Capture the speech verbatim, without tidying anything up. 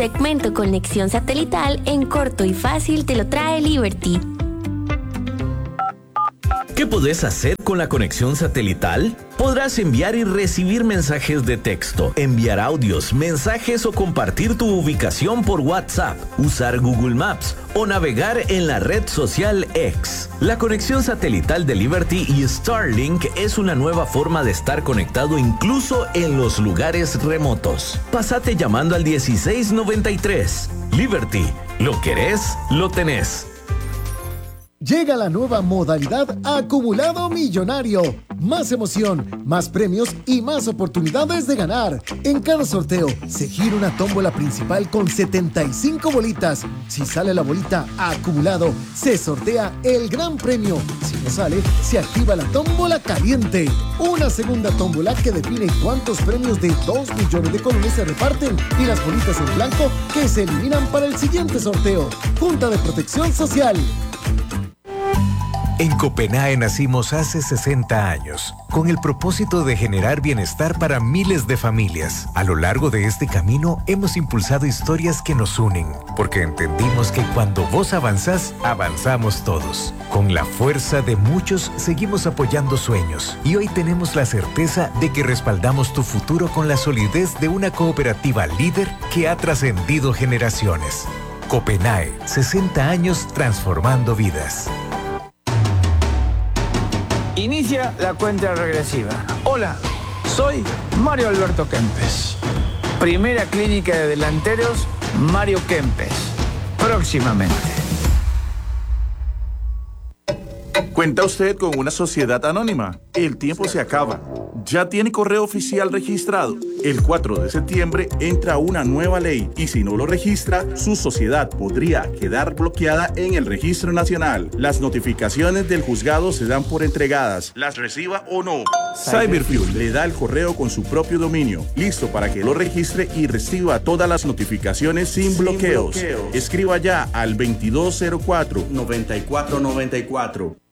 segmento Conexión Satelital en corto y fácil te lo trae Liberty. ¿Qué podés hacer con la conexión satelital? Podrás enviar y recibir mensajes de texto, enviar audios, mensajes o compartir tu ubicación por WhatsApp, usar Google Maps o navegar en la red social X. La conexión satelital de Liberty y Starlink es una nueva forma de estar conectado incluso en los lugares remotos. Pásate llamando al dieciséis noventa y tres. Liberty, lo querés, lo tenés. Llega la nueva modalidad Acumulado Millonario. Más emoción, más premios y más oportunidades de ganar. En cada sorteo se gira una tómbola principal con setenta y cinco bolitas. Si sale la bolita Acumulado, se sortea el gran premio. Si no sale, se activa la tómbola caliente. Una segunda tómbola que define cuántos premios de dos millones de colones se reparten y las bolitas en blanco que se eliminan para el siguiente sorteo. Junta de Protección Social. En Copenae nacimos hace sesenta años, con el propósito de generar bienestar para miles de familias. A lo largo de este camino hemos impulsado historias que nos unen, porque entendimos que cuando vos avanzás, avanzamos todos. Con la fuerza de muchos seguimos apoyando sueños y hoy tenemos la certeza de que respaldamos tu futuro con la solidez de una cooperativa líder que ha trascendido generaciones. Copenae, sesenta años transformando vidas. Inicia la cuenta regresiva. Hola, soy Mario Alberto Kempes. Primera clínica de delanteros, Mario Kempes. Próximamente. ¿Cuenta usted con una sociedad anónima? El tiempo se acaba. ¿Ya tiene correo oficial registrado? El cuatro de septiembre entra una nueva ley y si no lo registra, su sociedad podría quedar bloqueada en el Registro Nacional. Las notificaciones del juzgado se dan por entregadas, las reciba o no. Cyberfuel le da el correo con su propio dominio, listo para que lo registre y reciba todas las notificaciones sin, sin bloqueos. bloqueos. Escriba ya al veintidós cero cuatro, noventa y cuatro noventa y cuatro.